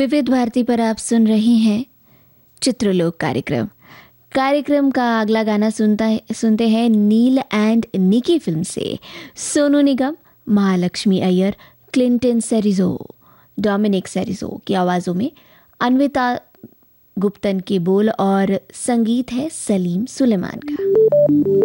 विविध भारती पर आप सुन रहे हैं चित्रलोक कार्यक्रम का अगला गाना सुनते हैं नील एंड निकी फिल्म से सोनू निगम, महालक्ष्मी अय्यर, क्लिंटन सेरिजो, डोमिनिक सेरिजो की आवाज़ों में अन्विता गुप्तन के बोल और संगीत है सलीम सुलेमान का।